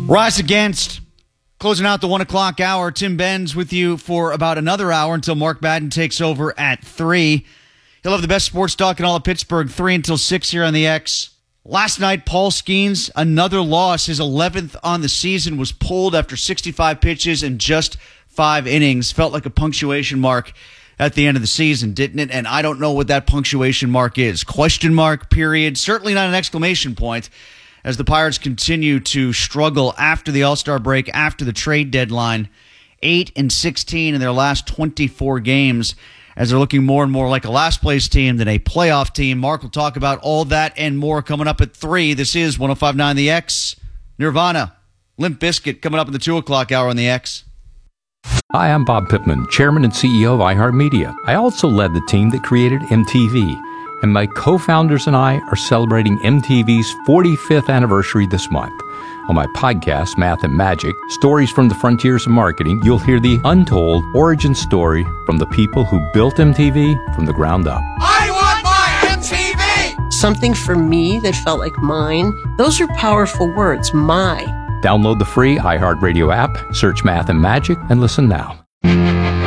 Rise Against, closing out the 1 o'clock hour. Tim Benz with you for about another hour until Mark Madden takes over at 3. He'll have the best sports talk in all of Pittsburgh, 3 until 6 here on the X. Last night, Paul Skeens, another loss. His 11th on the season, was pulled after 65 pitches and just 5 innings. Felt like a punctuation mark at the end of the season, didn't it? And I don't know what that punctuation mark is. Question mark, period. Certainly not an exclamation point, as the Pirates continue to struggle after the All-Star break, after the trade deadline. 8-16 in their last 24 games, as they're looking more and more like a last-place team than a playoff team. Mark will talk about all that and more coming up at 3. This is 105.9 The X. Nirvana, Limp Bizkit coming up in the 2 o'clock hour on The X. Hi, I'm Bob Pittman, Chairman and CEO of iHeartMedia. I also led the team that created MTV, and my co-founders and I are celebrating MTV's 45th anniversary this month. On my podcast, Math and Magic, Stories from the Frontiers of Marketing, you'll hear the untold origin story from the people who built MTV from the ground up. I want my MTV! Something for me that felt like mine. Those are powerful words, my. Download the free iHeartRadio app, search Math and Magic, and listen now.